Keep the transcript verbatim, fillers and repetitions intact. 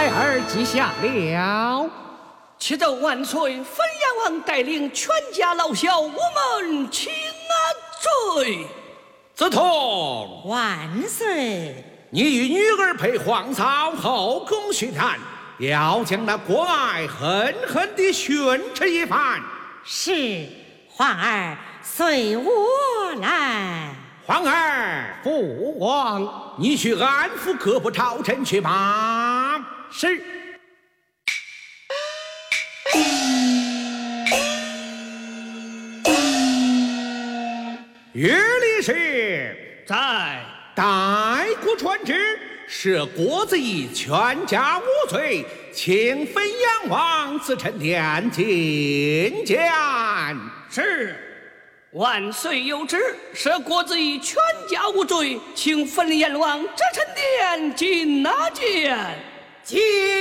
孩儿记下了。 启奏万岁，汾阳王带领全家老小，我们请安罪。 子通， 万岁！ 你与女儿陪皇嫂后宫叙谈，要将那国爱狠狠地训斥一番。 是，皇儿随我来。 皇儿， 父王， 你去安抚各部朝臣去吧。 是。 岳力士在， 代国传旨，赦郭子仪全家无罪，请汾阳王自陈殿觐见。 是。万岁有旨，赦郭子仪全家无罪，请汾阳王至陈殿觐见。 觐